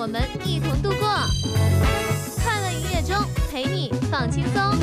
我们一同度过。快乐音乐中陪你放轻松。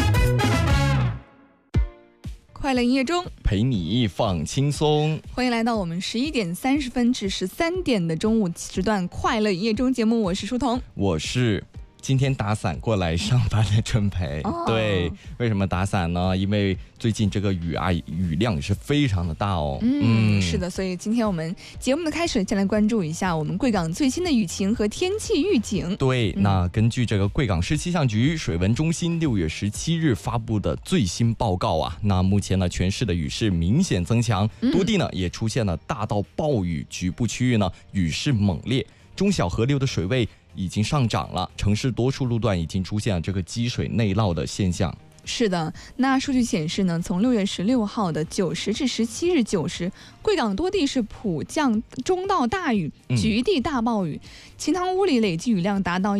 快乐音乐中陪你放轻松， 欢迎来到我们11点30分至13点的中午时段快乐音乐中节目，我是舒彤， 我是今天打伞过来上班的春培。对，为什么打伞呢？因为最近这个雨量也是非常的大哦。 是的，所以今天我们节目的开始，先来关注一下我们贵港最新的雨情和天气预警。 对，那根据这个贵港市气象局水文中心6月17日发布的最新报告啊，那目前呢全市的雨势明显增强，多地呢也出现了大到暴雨，局部区域呢雨势猛烈，中小河流的水位已经上涨了，城市多处路段已经出现了这个积水内涝的现象。 是的，那数据显示呢，从6月16号的9时至17日9时，贵港多地是普降中到大雨，局地大暴雨，秦塘坞里累计雨量达到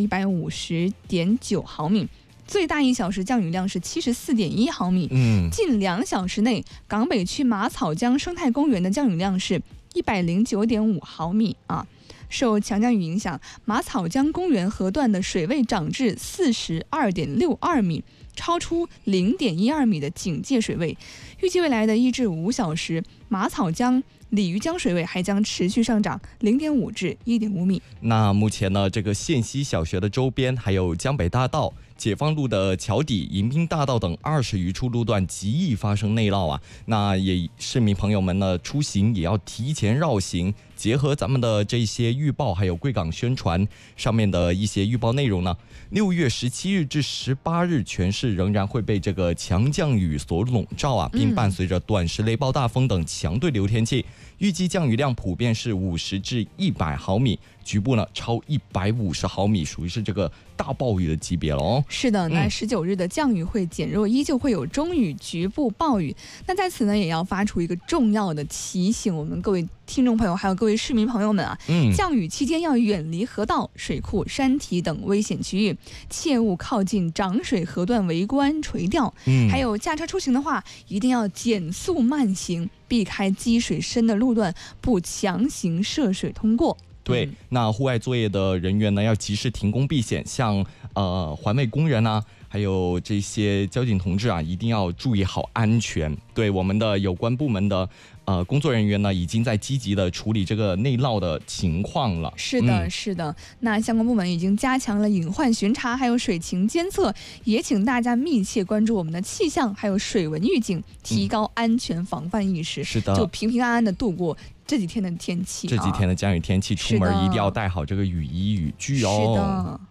150.9毫米。最大1小时降雨量是74.1毫米。近2小时内，港北区马草江生态公园的降雨量是109.5毫米啊。受强降雨影响，马草江公园河段的水位涨至42.62米，超出0.12米的警戒水位。预计未来的1至5小时，马草江、鲤鱼江水位还将持续上涨0.5至1.5米。 那目前呢，这个县西小学的周边，还有江北大道、解放路的桥底、迎宾大道等20余处路段极易发生内涝啊。那也市民朋友们呢，出行也要提前绕行，结合咱们的这些预报，还有贵港宣传上面的一些预报内容呢，6月17日至18日，全市仍然会被这个强降雨所笼罩啊，并伴随着短时雷暴大风等强对流天气。预计降雨量普遍是50至100毫米，局部呢超150毫米，属于是这个大暴雨的级别了哦。 是的，那19日的降雨会减弱，依旧会有中雨、局部暴雨。那在此呢，也要发出一个重要的提醒，我们各位听众朋友还有各位市民朋友们啊，降雨期间要远离河道、水库、山体等危险区域，切勿靠近涨水河段围观垂钓。还有驾车出行的话，一定要减速慢行，避开积水深的路段，不强行涉水通过。 对，那户外作业的人员呢，要及时停工避险，像环卫工人啊，还有这些交警同志啊，一定要注意好安全。对，我们的有关部门的工作人员呢，已经在积极的处理这个内涝的情况了。 是的，是的。那相关部门已经加强了隐患巡查，还有水情监测，也请大家密切关注我们的气象，还有水文预警，提高安全防范意识。 是的， 就平平安安的度过这几天的天气。 这几天的降雨天气，出门一定要带好这个雨衣雨具哦。 是的。